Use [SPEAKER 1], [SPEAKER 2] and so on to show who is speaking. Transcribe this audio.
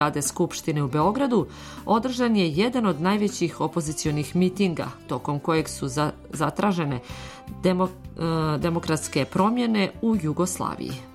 [SPEAKER 1] zgrade Skupštine u Beogradu održan je jedan od najvećih opozicionih mitinga, tokom kojeg su zatražene demokratske promjene u Jugoslaviji.